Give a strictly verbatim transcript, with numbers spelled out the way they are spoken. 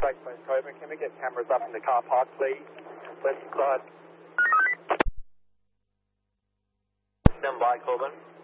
Backbone Coburn, can we get cameras up in the car park, please? West side. Stand by, Coburn.